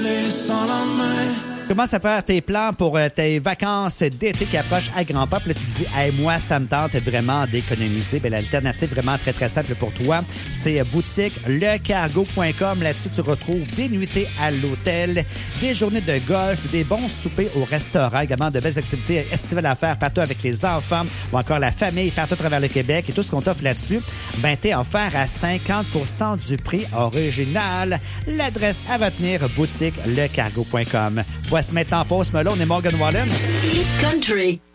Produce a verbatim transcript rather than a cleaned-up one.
aller sans la main. Commence à faire tes plans pour euh, tes vacances d'été qui approchent à grands pas. Puis là, tu te dis, hey, moi, ça me tente vraiment d'économiser. Bien, l'alternative vraiment très, très simple pour toi, c'est boutique le cargo point com. Là-dessus, tu retrouves des nuitées à l'hôtel, des journées de golf, des bons soupers au restaurant, également de belles activités estivales à faire partout avec les enfants ou encore la famille partout à travers le Québec. Et tout ce qu'on t'offre là-dessus, ben, t'es offert à cinquante pour cent du prix original. L'adresse à retenir, boutique le cargo point com. Voici maintenant Post Malone et Morgan Wallen. Hit Country.